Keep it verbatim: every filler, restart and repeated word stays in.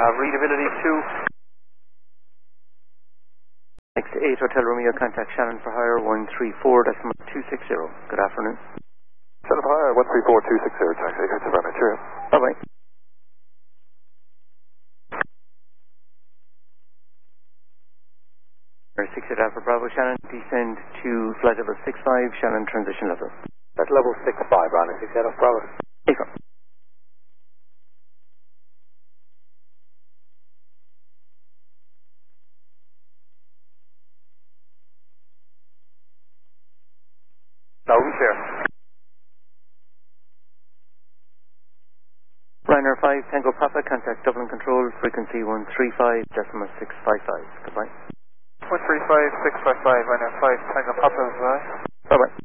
have readability two. Next eight Hotel Romeo, contact Shannon for hire one three four decimal two six zero. Good afternoon. Shannon for hire one three four two six zero, taxi, here's the runner, cheerio. Bye bye. six eight Alpha Bravo, Shannon, descend to flight level six five, Shannon transition level. That's level six five, Ronnie, six eight Alpha Bravo. Affirm. No, who's there? Ryanair five, Tango Papa, contact Dublin Control, frequency one three five decimal six five five. Goodbye. one three five six five five, Ryanair five, Tango Papa, bye. Bye bye.